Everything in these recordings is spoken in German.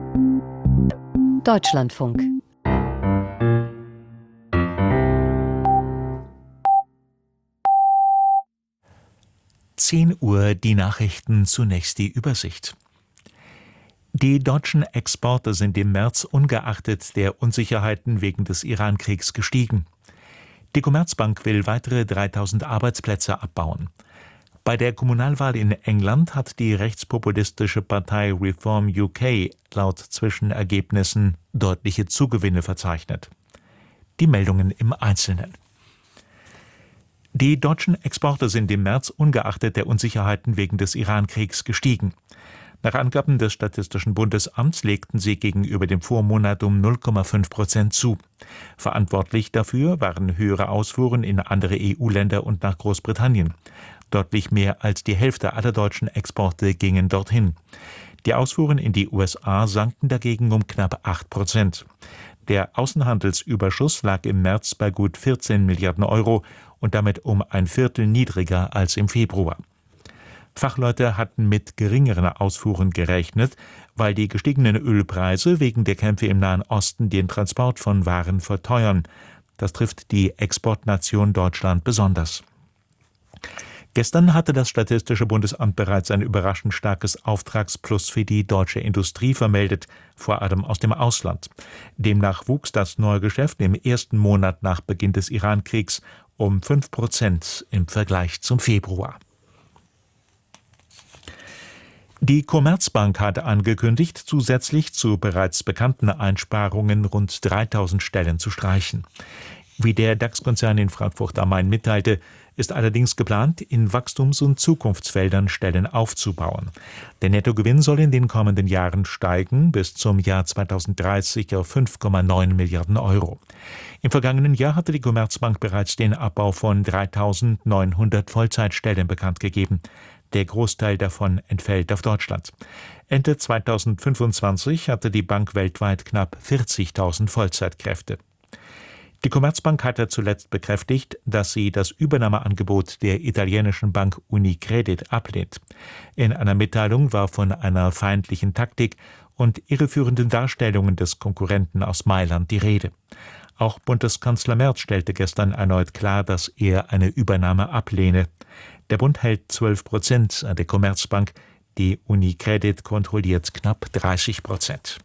Deutschlandfunk. Uhr die Nachrichten, zunächst die Übersicht. Die deutschen Exporte sind im März ungeachtet der Unsicherheiten wegen des Iran-Kriegs gestiegen. Die Commerzbank will weitere 3000 Arbeitsplätze abbauen. Bei der Kommunalwahl in England hat die rechtspopulistische Partei Reform UK laut Zwischenergebnissen deutliche Zugewinne verzeichnet. Die Meldungen im Einzelnen. Die deutschen Exporte sind im März ungeachtet der Unsicherheiten wegen des Iran-Kriegs gestiegen. Nach Angaben des Statistischen Bundesamts legten sie gegenüber dem Vormonat um 0,5% zu. Verantwortlich dafür waren höhere Ausfuhren in andere EU-Länder und nach Großbritannien. Deutlich mehr als die Hälfte aller deutschen Exporte gingen dorthin. Die Ausfuhren in die USA sanken dagegen um knapp 8%. Der Außenhandelsüberschuss lag im März bei gut 14 Milliarden Euro und damit um ein Viertel niedriger als im Februar. Fachleute hatten mit geringeren Ausfuhren gerechnet, weil die gestiegenen Ölpreise wegen der Kämpfe im Nahen Osten den Transport von Waren verteuern. Das trifft die Exportnation Deutschland besonders. Gestern hatte das Statistische Bundesamt bereits ein überraschend starkes Auftragsplus für die deutsche Industrie vermeldet, vor allem aus dem Ausland. Demnach wuchs das Neugeschäft im ersten Monat nach Beginn des Iran-Kriegs um 5% im Vergleich zum Februar. Die Commerzbank hatte angekündigt, zusätzlich zu bereits bekannten Einsparungen rund 3000 Stellen zu streichen. Wie der DAX-Konzern in Frankfurt am Main mitteilte, ist allerdings geplant, in Wachstums- und Zukunftsfeldern Stellen aufzubauen. Der Nettogewinn soll in den kommenden Jahren steigen, bis zum Jahr 2030 auf 5,9 Milliarden Euro. Im vergangenen Jahr hatte die Commerzbank bereits den Abbau von 3.900 Vollzeitstellen bekannt gegeben. Der Großteil davon entfällt auf Deutschland. Ende 2025 hatte die Bank weltweit knapp 40.000 Vollzeitkräfte. Die Commerzbank hatte zuletzt bekräftigt, dass sie das Übernahmeangebot der italienischen Bank Unicredit ablehnt. In einer Mitteilung war von einer feindlichen Taktik und irreführenden Darstellungen des Konkurrenten aus Mailand die Rede. Auch Bundeskanzler Merz stellte gestern erneut klar, dass er eine Übernahme ablehne. Der Bund hält 12% an der Commerzbank, die Unicredit kontrolliert knapp 30%.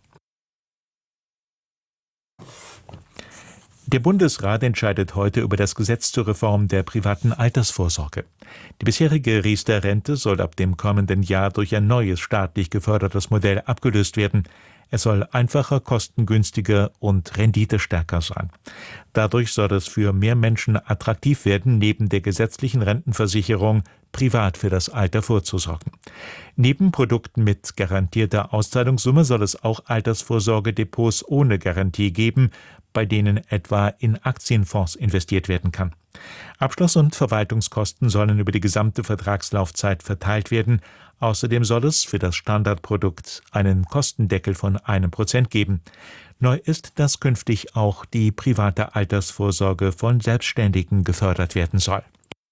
Der Bundesrat entscheidet heute über das Gesetz zur Reform der privaten Altersvorsorge. Die bisherige Riester-Rente soll ab dem kommenden Jahr durch ein neues staatlich gefördertes Modell abgelöst werden. Es soll einfacher, kostengünstiger und renditestärker sein. Dadurch soll es für mehr Menschen attraktiv werden, neben der gesetzlichen Rentenversicherung privat für das Alter vorzusorgen. Neben Produkten mit garantierter Auszahlungssumme soll es auch Altersvorsorgedepots ohne Garantie geben, bei denen etwa in Aktienfonds investiert werden kann. Abschluss- und Verwaltungskosten sollen über die gesamte Vertragslaufzeit verteilt werden. Außerdem soll es für das Standardprodukt einen Kostendeckel von 1% geben. Neu ist, dass künftig auch die private Altersvorsorge von Selbstständigen gefördert werden soll.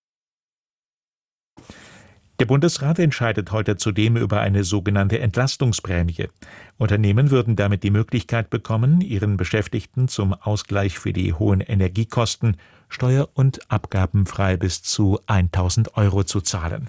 Der Bundesrat entscheidet heute zudem über eine sogenannte Entlastungsprämie. Unternehmen würden damit die Möglichkeit bekommen, ihren Beschäftigten zum Ausgleich für die hohen Energiekosten steuer- und abgabenfrei bis zu 1.000 Euro zu zahlen.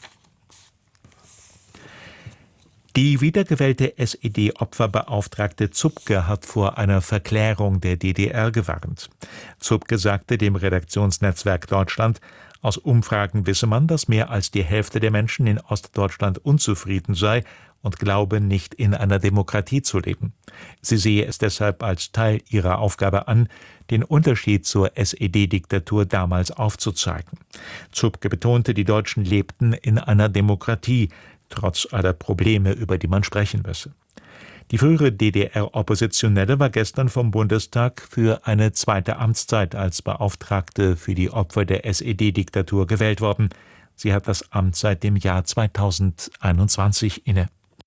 Die wiedergewählte SED-Opferbeauftragte Zupke hat vor einer Verklärung der DDR gewarnt. Zupke sagte dem Redaktionsnetzwerk Deutschland, aus Umfragen wisse man, dass mehr als die Hälfte der Menschen in Ostdeutschland unzufrieden sei und glaube, nicht in einer Demokratie zu leben. Sie sehe es deshalb als Teil ihrer Aufgabe an, den Unterschied zur SED-Diktatur damals aufzuzeigen. Zupke betonte, die Deutschen lebten in einer Demokratie, trotz aller Probleme, über die man sprechen müsse. Die frühere DDR-Oppositionelle war gestern vom Bundestag für eine zweite Amtszeit als Beauftragte für die Opfer der SED-Diktatur gewählt worden. Sie hat das Amt seit dem Jahr 2021 inne.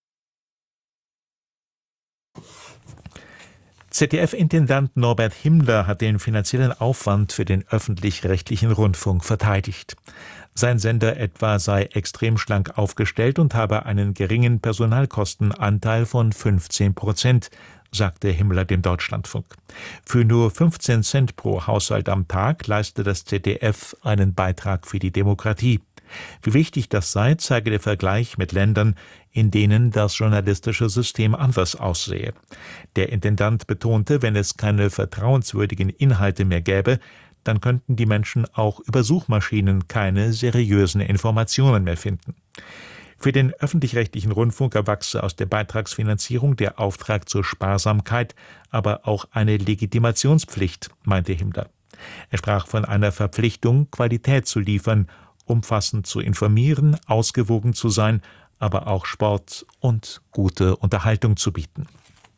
ZDF-Intendant Norbert Himmler hat den finanziellen Aufwand für den öffentlich-rechtlichen Rundfunk verteidigt. Sein Sender etwa sei extrem schlank aufgestellt und habe einen geringen Personalkostenanteil von 15%, sagte Himmler dem Deutschlandfunk. Für nur 15 Cent pro Haushalt am Tag leiste das ZDF einen Beitrag für die Demokratie. Wie wichtig das sei, zeige der Vergleich mit Ländern, in denen das journalistische System anders aussehe. Der Intendant betonte, wenn es keine vertrauenswürdigen Inhalte mehr gäbe, dann könnten die Menschen auch über Suchmaschinen keine seriösen Informationen mehr finden. Für den öffentlich-rechtlichen Rundfunk erwachse aus der Beitragsfinanzierung der Auftrag zur Sparsamkeit, aber auch eine Legitimationspflicht, meinte Himmler. Er sprach von einer Verpflichtung, Qualität zu liefern, umfassend zu informieren, ausgewogen zu sein, aber auch Sport und gute Unterhaltung zu bieten.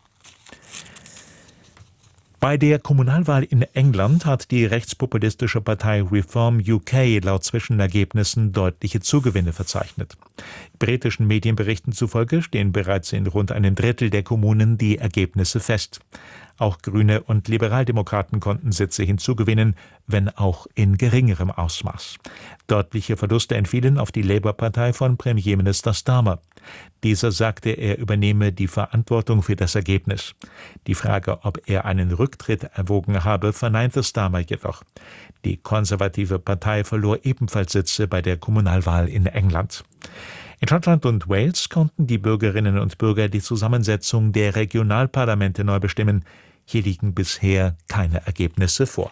Bei der Kommunalwahl in England hat die rechtspopulistische Partei Reform UK laut Zwischenergebnissen deutliche Zugewinne verzeichnet. Britischen Medienberichten zufolge stehen bereits in rund einem Drittel der Kommunen die Ergebnisse fest. Auch Grüne und Liberaldemokraten konnten Sitze hinzugewinnen, wenn auch in geringerem Ausmaß. Deutliche Verluste entfielen auf die Labour-Partei von Premierminister Starmer. Dieser sagte, er übernehme die Verantwortung für das Ergebnis. Die Frage, ob er einen Rücktritt erwogen habe, verneinte Starmer jedoch. Die konservative Partei verlor ebenfalls Sitze bei der Kommunalwahl in England. In Schottland und Wales konnten die Bürgerinnen und Bürger die Zusammensetzung der Regionalparlamente neu bestimmen. Hier liegen bisher keine Ergebnisse vor.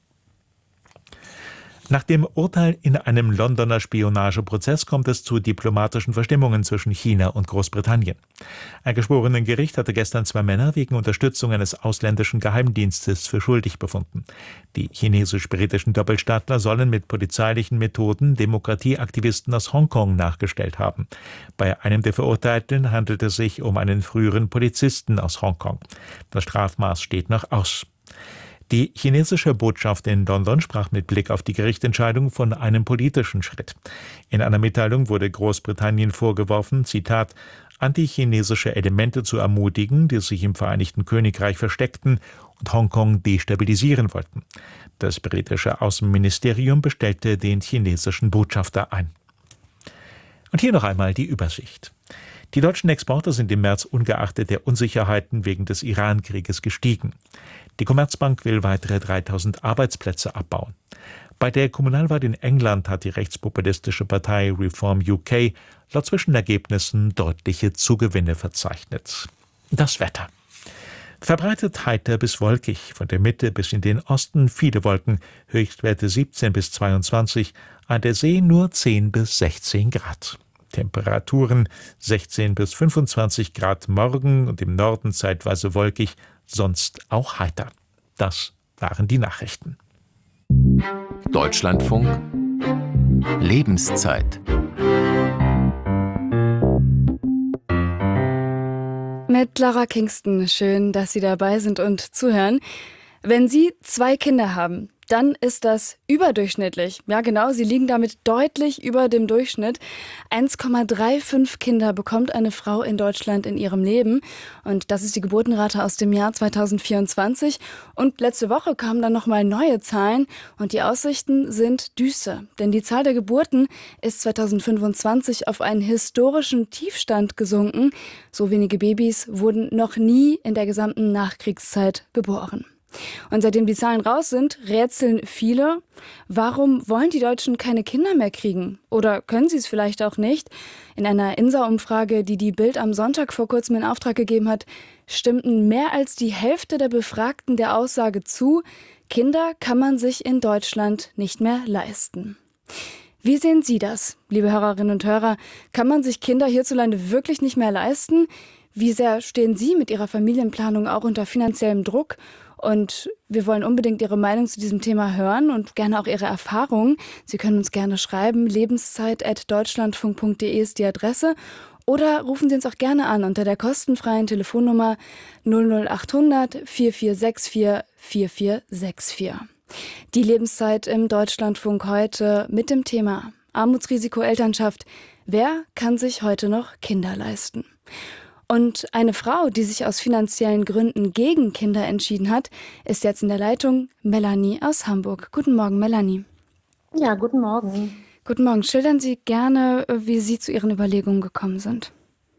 Nach dem Urteil in einem Londoner Spionageprozess kommt es zu diplomatischen Verstimmungen zwischen China und Großbritannien. Ein Geschworenengericht hatte gestern 2 Männer wegen Unterstützung eines ausländischen Geheimdienstes für schuldig befunden. Die chinesisch-britischen Doppelstaatler sollen mit polizeilichen Methoden Demokratieaktivisten aus Hongkong nachgestellt haben. Bei einem der Verurteilten handelt es sich um einen früheren Polizisten aus Hongkong. Das Strafmaß steht noch aus. Die chinesische Botschaft in London sprach mit Blick auf die Gerichtsentscheidung von einem politischen Schritt. In einer Mitteilung wurde Großbritannien vorgeworfen, Zitat, antichinesische Elemente zu ermutigen, die sich im Vereinigten Königreich versteckten und Hongkong destabilisieren wollten. Das britische Außenministerium bestellte den chinesischen Botschafter ein. Und hier noch einmal die Übersicht. Die deutschen Exporte sind im März ungeachtet der Unsicherheiten wegen des Iran-Krieges gestiegen. Die Commerzbank will weitere 3.000 Arbeitsplätze abbauen. Bei der Kommunalwahl in England hat die rechtspopulistische Partei Reform UK laut Zwischenergebnissen deutliche Zugewinne verzeichnet. Das Wetter. Verbreitet heiter bis wolkig, von der Mitte bis in den Osten viele Wolken, Höchstwerte 17 bis 22, an der See nur 10 bis 16 Grad. Temperaturen 16 bis 25 Grad morgen und im Norden zeitweise wolkig, sonst auch heiter. Das waren die Nachrichten. Deutschlandfunk Lebenszeit mit Lara Kingston. Schön, dass Sie dabei sind und zuhören. Wenn Sie 2 Kinder haben, dann ist das überdurchschnittlich. Ja, genau, Sie liegen damit deutlich über dem Durchschnitt. 1,35 Kinder bekommt eine Frau in Deutschland in ihrem Leben. Und das ist die Geburtenrate aus dem Jahr 2024. Und letzte Woche kamen dann nochmal neue Zahlen. Und die Aussichten sind düster. Denn die Zahl der Geburten ist 2025 auf einen historischen Tiefstand gesunken. So wenige Babys wurden noch nie in der gesamten Nachkriegszeit geboren. Und seitdem die Zahlen raus sind, rätseln viele, warum wollen die Deutschen keine Kinder mehr kriegen? Oder können sie es vielleicht auch nicht? In einer INSA-Umfrage, die die Bild am Sonntag vor kurzem in Auftrag gegeben hat, stimmten mehr als die Hälfte der Befragten der Aussage zu, Kinder kann man sich in Deutschland nicht mehr leisten. Wie sehen Sie das, liebe Hörerinnen und Hörer? Kann man sich Kinder hierzulande wirklich nicht mehr leisten? Wie sehr stehen Sie mit Ihrer Familienplanung auch unter finanziellem Druck? Und wir wollen unbedingt Ihre Meinung zu diesem Thema hören und gerne auch Ihre Erfahrungen. Sie können uns gerne schreiben. lebenszeit@deutschlandfunk.de ist die Adresse. Oder rufen Sie uns auch gerne an unter der kostenfreien Telefonnummer 00800 4464 4464. Die Lebenszeit im Deutschlandfunk heute mit dem Thema Armutsrisiko Elternschaft. Wer kann sich heute noch Kinder leisten? Und eine Frau, die sich aus finanziellen Gründen gegen Kinder entschieden hat, ist jetzt in der Leitung, Melanie aus Hamburg. Guten Morgen, Melanie. Ja, guten Morgen. Guten Morgen. Schildern Sie gerne, wie Sie zu Ihren Überlegungen gekommen sind.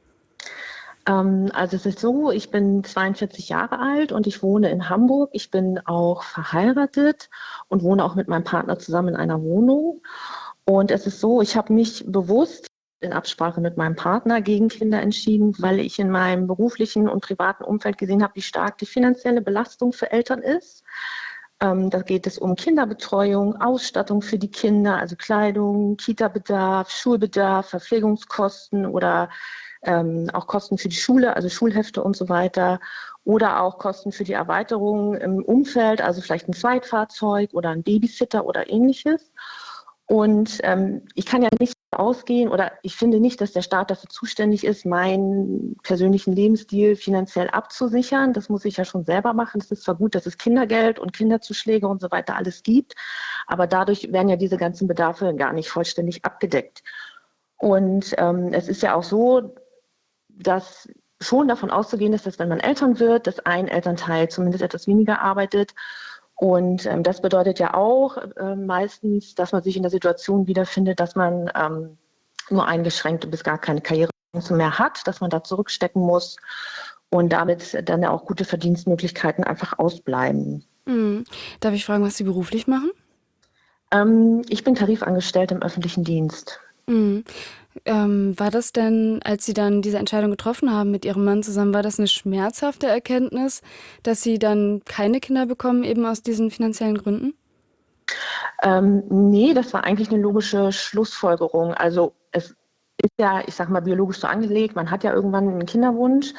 Also es ist so, ich bin 42 Jahre alt und ich wohne in Hamburg. Ich bin auch verheiratet und wohne auch mit meinem Partner zusammen in einer Wohnung. Und es ist so, ich habe mich bewusst in Absprache mit meinem Partner gegen Kinder entschieden, weil ich in meinem beruflichen und privaten Umfeld gesehen habe, wie stark die finanzielle Belastung für Eltern ist. Da geht es um Kinderbetreuung, Ausstattung für die Kinder, also Kleidung, Kita-Bedarf, Schulbedarf, Verpflegungskosten oder auch Kosten für die Schule, also Schulhefte und so weiter. Oder auch Kosten für die Erweiterung im Umfeld, also vielleicht ein Zweitfahrzeug oder ein Babysitter oder ähnliches. Und ich kann ja nicht ausgehen oder ich finde nicht, dass der Staat dafür zuständig ist, meinen persönlichen Lebensstil finanziell abzusichern. Das muss ich ja schon selber machen. Es ist zwar gut, dass es Kindergeld und Kinderzuschläge und so weiter alles gibt, aber dadurch werden ja diese ganzen Bedarfe gar nicht vollständig abgedeckt. Und es ist ja auch so, dass schon davon auszugehen ist, dass wenn man Eltern wird, dass ein Elternteil zumindest etwas weniger arbeitet. Und das bedeutet ja auch meistens, dass man sich in der Situation wiederfindet, dass man nur eingeschränkte bis gar keine Karrierechancen mehr hat, dass man da zurückstecken muss und damit dann ja auch gute Verdienstmöglichkeiten einfach ausbleiben. Darf ich fragen, was Sie beruflich machen? Ich bin tarifangestellt im öffentlichen Dienst. Mhm. War das denn, als Sie dann diese Entscheidung getroffen haben mit Ihrem Mann zusammen, war das eine schmerzhafte Erkenntnis, dass Sie dann keine Kinder bekommen, eben aus diesen finanziellen Gründen? Nee, das war eigentlich eine logische Schlussfolgerung. Also es ist ja, ich sag mal, biologisch so angelegt, man hat ja irgendwann einen Kinderwunsch.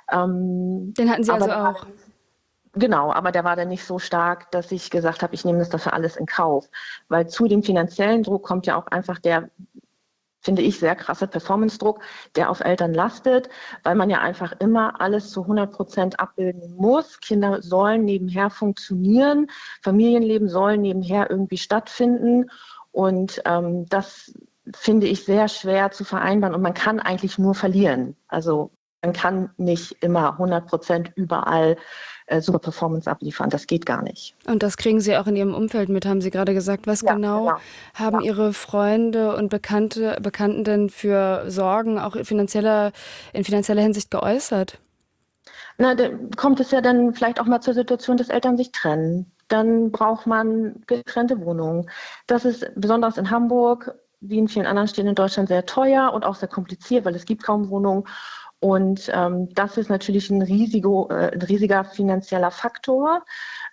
Den hatten Sie Aber also der war auch. genau, aber der war dann nicht so stark, dass ich gesagt habe, ich nehme das dafür alles in Kauf. Weil zu dem finanziellen Druck kommt ja auch einfach der, finde ich, sehr krasse Performance-Druck, der auf Eltern lastet, weil man ja einfach immer alles zu 100% abbilden muss. Kinder sollen nebenher funktionieren, Familienleben soll nebenher irgendwie stattfinden und das finde ich sehr schwer zu vereinbaren und man kann eigentlich nur verlieren. Also man kann nicht immer 100% überall super Performance abliefern. Das geht gar nicht. Und das kriegen Sie auch in Ihrem Umfeld mit, haben Sie gerade gesagt. Was Ja, genau genau. haben Ja. Ihre Freunde und Bekannten denn für Sorgen auch in finanzieller Hinsicht geäußert? Na, da kommt es ja dann vielleicht auch mal zur Situation, dass Eltern sich trennen. Dann braucht man getrennte Wohnungen. Das ist besonders in Hamburg, wie in vielen anderen Städten in Deutschland, sehr teuer und auch sehr kompliziert, weil es gibt kaum Wohnungen. Und das ist natürlich ein riesiger finanzieller Faktor.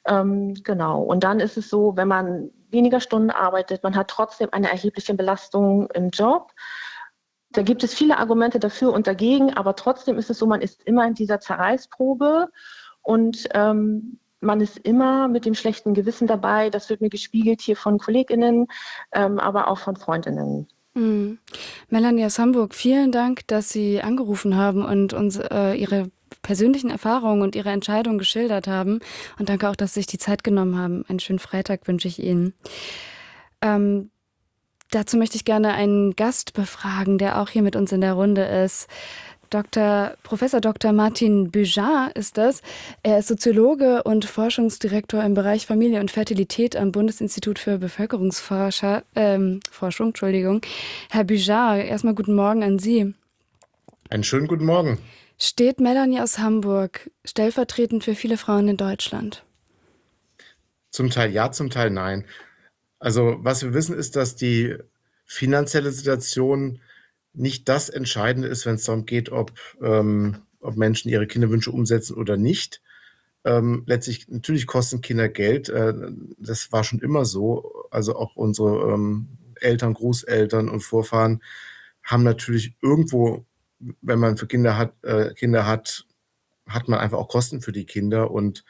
Genau. Und dann ist es so, wenn man weniger Stunden arbeitet, man hat trotzdem eine erhebliche Belastung im Job. Da gibt es viele Argumente dafür und dagegen, aber trotzdem ist es so, man ist immer in dieser Zerreißprobe und man ist immer mit dem schlechten Gewissen dabei. Das wird mir gespiegelt hier von KollegInnen, aber auch von FreundInnen. Mhm. Melanie aus Hamburg, vielen Dank, dass Sie angerufen haben und uns Ihre persönlichen Erfahrungen und Ihre Entscheidung geschildert haben. Und danke auch, dass Sie sich die Zeit genommen haben. Einen schönen Freitag wünsche ich Ihnen. Ähm, Dazu möchte ich gerne einen Gast befragen, der auch hier mit uns in der Runde ist. Professor Dr. Martin Büjar ist das. Er ist Soziologe und Forschungsdirektor im Bereich Familie und Fertilität am Bundesinstitut für Bevölkerungsforschung. Entschuldigung. Herr Büjar, erstmal guten Morgen an Sie. Einen schönen guten Morgen. Steht Melanie aus Hamburg stellvertretend für viele Frauen in Deutschland? Zum Teil ja, zum Teil nein. Also was wir wissen ist, dass die finanzielle Situation nicht das Entscheidende ist, wenn es darum geht, ob Menschen ihre Kinderwünsche umsetzen oder nicht. Letztlich, natürlich kosten Kinder Geld. Das war schon immer so. Also auch unsere Eltern, Großeltern und Vorfahren haben natürlich irgendwo, wenn man für Kinder hat man einfach auch Kosten für die Kinder und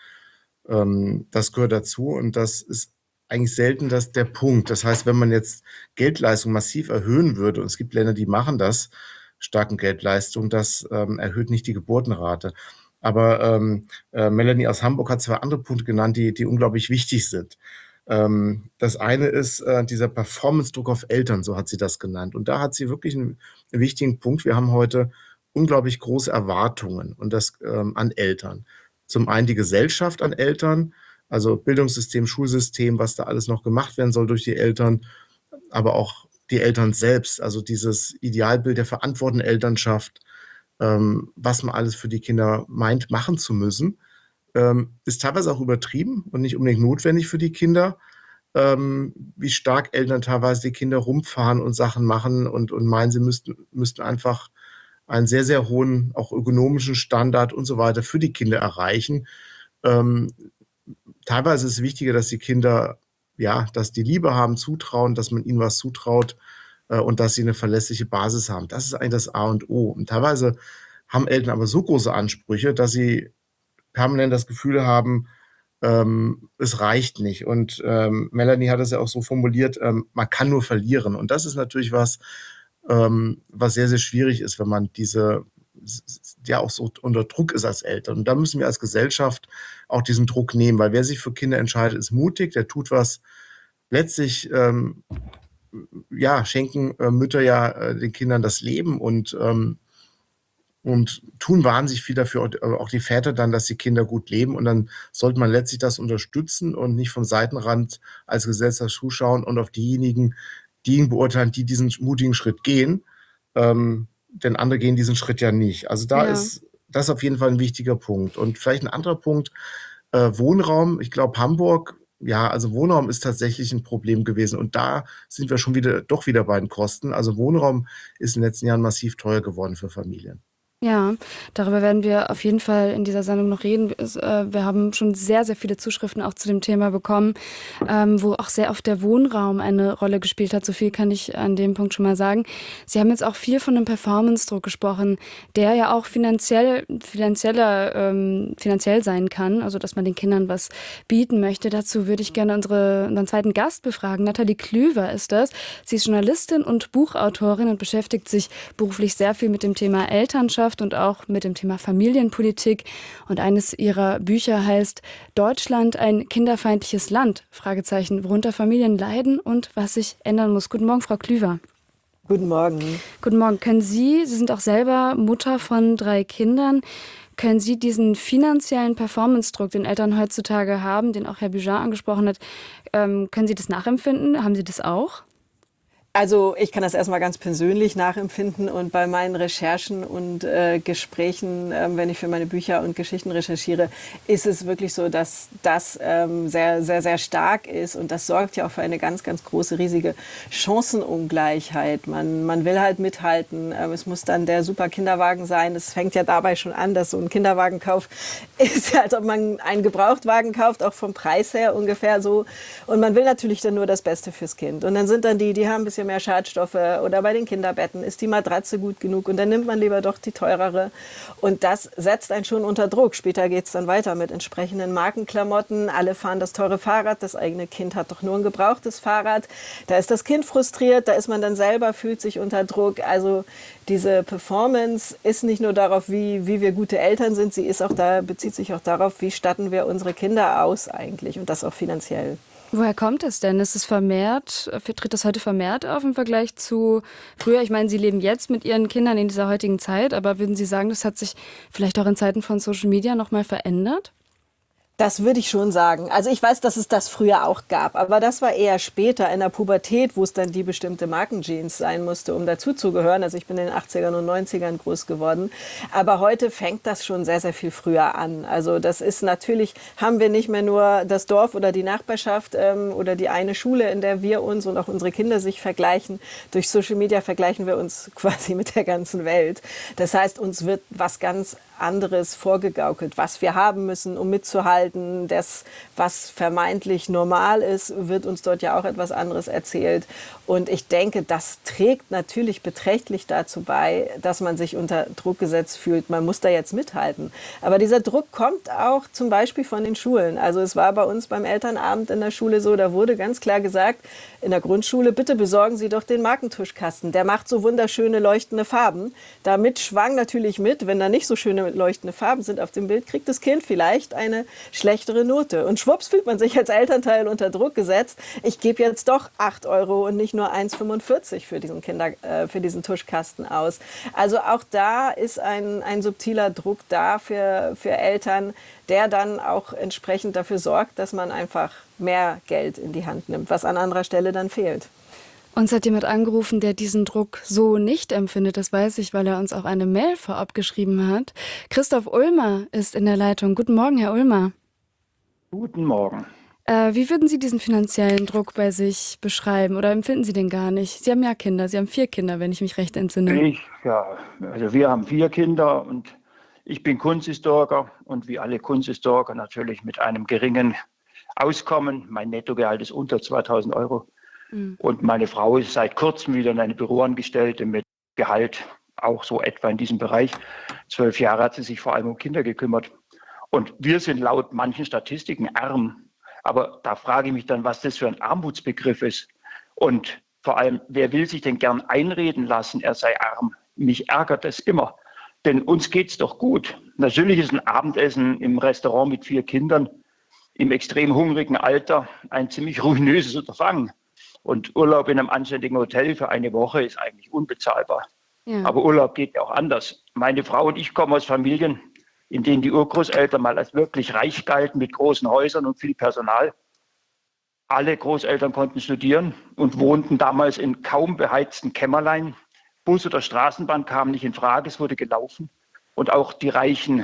das gehört dazu und das ist eigentlich selten der Punkt. Das heißt, wenn man jetzt Geldleistung massiv erhöhen würde, und es gibt Länder, die machen das, starken Geldleistung, das erhöht nicht die Geburtenrate. Aber Melanie aus Hamburg hat zwei andere Punkte genannt, die unglaublich wichtig sind. Das eine ist dieser Performance-Druck auf Eltern, so hat sie das genannt. Und da hat sie wirklich einen wichtigen Punkt. Wir haben heute unglaublich große Erwartungen und das an Eltern. Zum einen die Gesellschaft an Eltern, also Bildungssystem, Schulsystem, was da alles noch gemacht werden soll durch die Eltern, aber auch die Eltern selbst, also dieses Idealbild der verantwortenden Elternschaft, was man alles für die Kinder meint, machen zu müssen, ist teilweise auch übertrieben und nicht unbedingt notwendig für die Kinder. Wie stark Eltern teilweise die Kinder rumfahren und Sachen machen und meinen, sie müssten einfach einen sehr, sehr hohen, auch ökonomischen Standard und so weiter für die Kinder erreichen. Ähm, Teilweise ist es wichtiger, dass die Kinder, ja, dass die Liebe haben, zutrauen, dass man ihnen was zutraut und dass sie eine verlässliche Basis haben. Das ist eigentlich das A und O. Und teilweise haben Eltern aber so große Ansprüche, dass sie permanent das Gefühl haben, es reicht nicht. Und Melanie hat es ja auch so formuliert, man kann nur verlieren. Und das ist natürlich was, was sehr, sehr schwierig ist, wenn man ja auch so unter Druck ist als Eltern. Und da müssen wir als Gesellschaft auch diesen Druck nehmen, weil wer sich für Kinder entscheidet, ist mutig, der tut was. Letztlich ja, schenken Mütter ja den Kindern das Leben und tun wahnsinnig viel dafür, auch die Väter dann, dass die Kinder gut leben. Und dann sollte man letztlich das unterstützen und nicht vom Seitenrand als Gesellschaft zuschauen und auf diejenigen beurteilen, die diesen mutigen Schritt gehen. Denn andere gehen diesen Schritt ja nicht. Also da ist das auf jeden Fall ein wichtiger Punkt. Und vielleicht ein anderer Punkt, Wohnraum. Ich glaube, Hamburg, ja, also Wohnraum ist tatsächlich ein Problem gewesen. Und da sind wir schon doch wieder bei den Kosten. Also Wohnraum ist in den letzten Jahren massiv teuer geworden für Familien. Ja, darüber werden wir auf jeden Fall in dieser Sendung noch reden. Wir haben schon sehr, sehr viele Zuschriften auch zu dem Thema bekommen, wo auch sehr oft der Wohnraum eine Rolle gespielt hat. So viel kann ich an dem Punkt schon mal sagen. Sie haben jetzt auch viel von einem Performance-Druck gesprochen, der ja auch finanziell sein kann, also dass man den Kindern was bieten möchte. Dazu würde ich gerne unseren zweiten Gast befragen. Nathalie Klüver ist das. Sie ist Journalistin und Buchautorin und beschäftigt sich beruflich sehr viel mit dem Thema Elternschaft und auch mit dem Thema Familienpolitik. Und eines ihrer Bücher heißt Deutschland, ein kinderfeindliches Land? Fragezeichen, worunter Familien leiden und was sich ändern muss. Guten Morgen, Frau Klüver. Guten Morgen. Guten Morgen. Sie sind auch selber Mutter von 3 Kindern. Können Sie diesen finanziellen Performance-Druck, den Eltern heutzutage haben, den auch Herr Bujar angesprochen hat, können Sie das nachempfinden? Haben Sie das auch? Also ich kann das erstmal ganz persönlich nachempfinden und bei meinen Recherchen und Gesprächen, wenn ich für meine Bücher und Geschichten recherchiere, ist es wirklich so, dass das sehr, sehr, sehr stark ist und das sorgt ja auch für eine ganz, ganz große, riesige Chancenungleichheit. Man will halt mithalten, es muss dann der super Kinderwagen sein. Es fängt ja dabei schon an, dass so ein Kinderwagenkauf ist ja, als ob man einen Gebrauchtwagen kauft, auch vom Preis her ungefähr so. Und man will natürlich dann nur das Beste fürs Kind. Und dann sind dann die haben ein bisschen mehr Schadstoffe oder bei den Kinderbetten ist die Matratze gut genug und dann nimmt man lieber doch die teurere und das setzt einen schon unter Druck. Später geht es dann weiter mit entsprechenden Markenklamotten, alle fahren das teure Fahrrad, das eigene Kind hat doch nur ein gebrauchtes Fahrrad, da ist das Kind frustriert, da ist man dann selber, fühlt sich unter Druck, also diese Performance ist nicht nur darauf, wie wir gute Eltern sind, sie ist auch bezieht sich auch darauf, wie statten wir unsere Kinder aus eigentlich und das auch finanziell. Woher kommt es denn? Tritt das heute vermehrt auf im Vergleich zu früher? Ich meine, Sie leben jetzt mit Ihren Kindern in dieser heutigen Zeit, aber würden Sie sagen, das hat sich vielleicht auch in Zeiten von Social Media nochmal verändert? Das würde ich schon sagen. Also ich weiß, dass es das früher auch gab, aber das war eher später in der Pubertät, wo es dann die bestimmte Markenjeans sein musste, um dazuzugehören. Also ich bin in den 80ern und 90ern groß geworden. Aber heute fängt das schon sehr, sehr viel früher an. Also das ist natürlich, haben wir nicht mehr nur das Dorf oder die Nachbarschaft oder die eine Schule, in der wir uns und auch unsere Kinder sich vergleichen. Durch Social Media vergleichen wir uns quasi mit der ganzen Welt. Das heißt, uns wird was ganz anderes vorgegaukelt, was wir haben müssen, um mitzuhalten. Das, was vermeintlich normal ist, wird uns dort ja auch etwas anderes erzählt. Und ich denke, das trägt natürlich beträchtlich dazu bei, dass man sich unter Druck gesetzt fühlt. Man muss da jetzt mithalten. Aber dieser Druck kommt auch zum Beispiel von den Schulen. Also es war bei uns beim Elternabend in der Schule so, da wurde ganz klar gesagt, in der Grundschule, bitte besorgen Sie doch den Markentuschkasten. Der macht so wunderschöne leuchtende Farben. Damit schwang natürlich mit, wenn da nicht so schöne leuchtende Farben sind auf dem Bild, kriegt das Kind vielleicht eine schlechtere Note. Und schwupps fühlt man sich als Elternteil unter Druck gesetzt. Ich gebe jetzt doch 8 € und nicht nur 1,45 für diesen Tuschkasten aus. Also auch da ist ein subtiler Druck da für Eltern, der dann auch entsprechend dafür sorgt, dass man einfach mehr Geld in die Hand nimmt, was an anderer Stelle dann fehlt. Uns hat jemand angerufen, der diesen Druck so nicht empfindet. Das weiß ich, weil er uns auch eine Mail vorab geschrieben hat. Christoph Ulmer ist in der Leitung. Guten Morgen, Herr Ulmer. Guten Morgen. Wie würden Sie diesen finanziellen Druck bei sich beschreiben oder empfinden Sie den gar nicht? Sie haben ja Kinder, Sie haben 4 Kinder, wenn ich mich recht entsinne. Also wir haben 4 Kinder und ich bin Kunsthistoriker und wie alle Kunsthistoriker natürlich mit einem geringen Auskommen. Mein Nettogehalt ist unter 2.000 Euro. Und meine Frau ist seit kurzem wieder eine Büroangestellte mit Gehalt, auch so etwa in diesem Bereich. 12 Jahre hat sie sich vor allem um Kinder gekümmert. Und wir sind laut manchen Statistiken arm. Aber da frage ich mich dann, was das für ein Armutsbegriff ist. Und vor allem, wer will sich denn gern einreden lassen, er sei arm? Mich ärgert das immer. Denn uns geht's doch gut. Natürlich ist ein Abendessen im Restaurant mit 4 Kindern im extrem hungrigen Alter ein ziemlich ruinöses Unterfangen. Und Urlaub in einem anständigen Hotel für eine Woche ist eigentlich unbezahlbar. Ja. Aber Urlaub geht ja auch anders. Meine Frau und ich kommen aus Familien, in denen die Urgroßeltern mal als wirklich reich galten mit großen Häusern und viel Personal. Alle Großeltern konnten studieren und wohnten damals in kaum beheizten Kämmerlein. Bus oder Straßenbahn kamen nicht in Frage, es wurde gelaufen. Und auch die reichen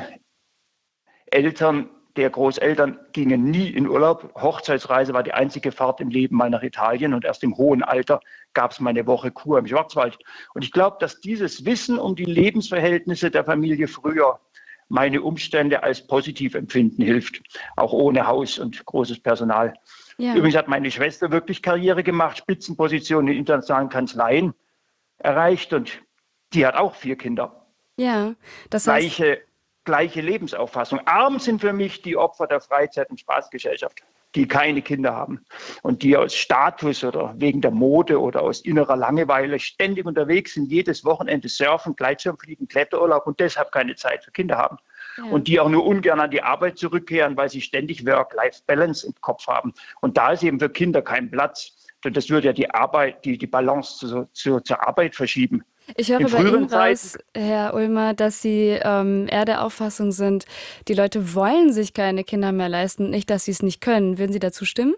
Eltern der Großeltern gingen nie in Urlaub. Hochzeitsreise war die einzige Fahrt im Leben mal nach Italien und erst im hohen Alter gab es mal eine Woche Kur im Schwarzwald. Und ich glaube, dass dieses Wissen um die Lebensverhältnisse der Familie früher meine Umstände als positiv empfinden hilft, auch ohne Haus und großes Personal. Ja. Übrigens hat meine Schwester wirklich Karriere gemacht, Spitzenpositionen in internationalen Kanzleien erreicht und die hat auch 4 Kinder. Ja, das heißt, Gleiche Lebensauffassung. Arm sind für mich die Opfer der Freizeit- und Spaßgesellschaft, die keine Kinder haben und die aus Status oder wegen der Mode oder aus innerer Langeweile ständig unterwegs sind, jedes Wochenende surfen, Gleitschirmfliegen, Kletterurlaub und deshalb keine Zeit für Kinder haben. ja. Und die auch nur ungern an die Arbeit zurückkehren, weil sie ständig Work-Life-Balance im Kopf haben. Und da ist eben für Kinder kein Platz. Denn das würde ja die Arbeit, die Balance zur Arbeit verschieben. Ich höre In bei Ihnen früheren raus, Herr Ulmer, dass Sie eher der Auffassung sind, die Leute wollen sich keine Kinder mehr leisten, nicht, dass sie es nicht können. Würden Sie dazu stimmen?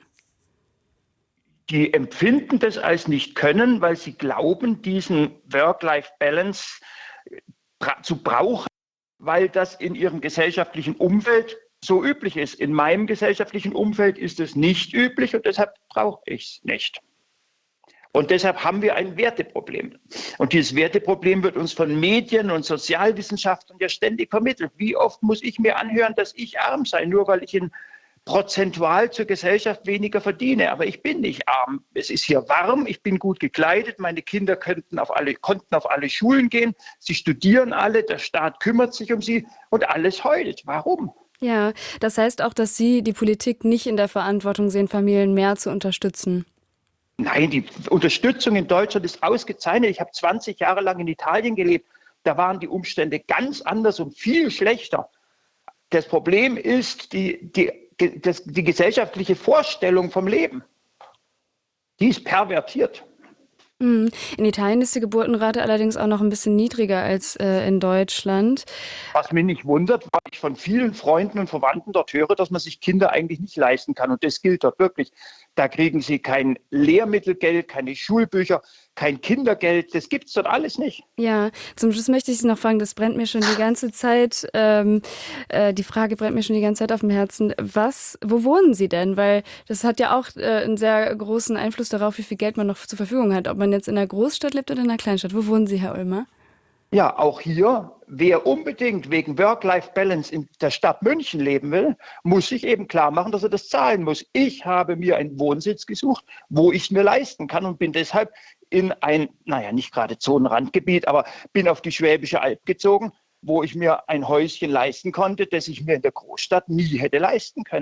Die empfinden das als nicht können, weil sie glauben, diesen Work-Life-Balance zu brauchen, weil das in ihrem gesellschaftlichen Umfeld so üblich ist. In meinem gesellschaftlichen Umfeld ist es nicht üblich und deshalb brauche ich es nicht. Und deshalb haben wir ein Werteproblem. Und dieses Werteproblem wird uns von Medien und Sozialwissenschaftlern ja ständig vermittelt. Wie oft muss ich mir anhören, dass ich arm sei, nur weil ich prozentual zur Gesellschaft weniger verdiene. Aber ich bin nicht arm. Es ist hier warm, ich bin gut gekleidet, meine Kinder konnten auf alle Schulen gehen, sie studieren alle, der Staat kümmert sich um sie und alles heult. Warum? Ja, das heißt auch, dass Sie die Politik nicht in der Verantwortung sehen, Familien mehr zu unterstützen. Nein, die Unterstützung in Deutschland ist ausgezeichnet. Ich habe 20 Jahre lang in Italien gelebt. Da waren die Umstände ganz anders und viel schlechter. Das Problem ist die gesellschaftliche Vorstellung vom Leben. Die ist pervertiert. In Italien ist die Geburtenrate allerdings auch noch ein bisschen niedriger als in Deutschland. Was mich nicht wundert, weil ich von vielen Freunden und Verwandten dort höre, dass man sich Kinder eigentlich nicht leisten kann. Und das gilt dort wirklich. Da kriegen sie kein Lehrmittelgeld, keine Schulbücher, kein Kindergeld. Das gibt es dort alles nicht. Ja, zum Schluss möchte ich Sie noch fragen, das brennt mir schon die ganze Zeit, die Frage brennt mir schon die ganze Zeit auf dem Herzen. Wo wohnen Sie denn? Weil das hat ja auch einen sehr großen Einfluss darauf, wie viel Geld man noch zur Verfügung hat. Ob man jetzt in einer Großstadt lebt oder in einer Kleinstadt. Wo wohnen Sie, Herr Ulmer? Ja, auch hier, wer unbedingt wegen Work-Life-Balance in der Stadt München leben will, muss sich eben klar machen, dass er das zahlen muss. Ich habe mir einen Wohnsitz gesucht, wo ich es mir leisten kann und bin deshalb in ein, nicht gerade Zonenrandgebiet, aber bin auf die Schwäbische Alb gezogen, wo ich mir ein Häuschen leisten konnte, das ich mir in der Großstadt nie hätte leisten können.